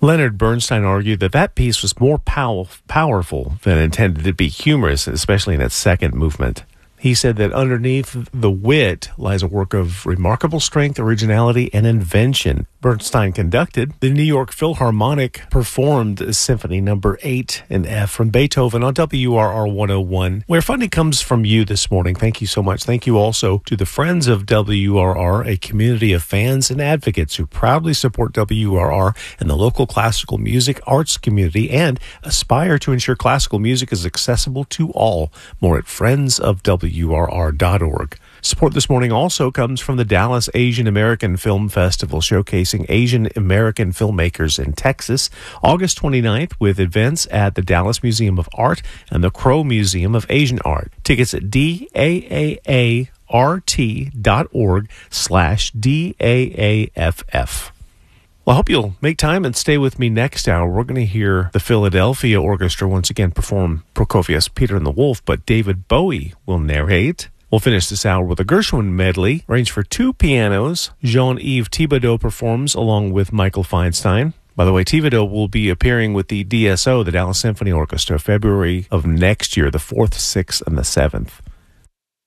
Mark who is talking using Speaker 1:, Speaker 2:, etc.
Speaker 1: Leonard Bernstein argued that piece was more powerful than intended to be humorous, especially in its second movement. He said that underneath the wit lies a work of remarkable strength, originality, and invention. Bernstein conducted. The New York Philharmonic performed Symphony No. 8 in F from Beethoven on WRR 101, where funding comes from you this morning. Thank you so much. Thank you also to the Friends of WRR, a community of fans and advocates who proudly support WRR and the local classical music arts community and aspire to ensure classical music is accessible to all. More at friendsofwrr.org. Support this morning also comes from the Dallas Asian American Film Festival, showcasing Asian American filmmakers in Texas, August 29th, with events at the Dallas Museum of Art and the Crow Museum of Asian Art. Tickets at daart.org/DAAFF. Well, I hope you'll make time and stay with me next hour. We're going to hear the Philadelphia Orchestra once again perform Prokofiev's Peter and the Wolf, but David Bowie will narrate. We'll finish this hour with a Gershwin medley, arranged for two pianos. Jean-Yves Thibodeau performs along with Michael Feinstein. By the way, Thibodeau will be appearing with the DSO, the Dallas Symphony Orchestra, February of next year, the 4th, 6th, and the 7th.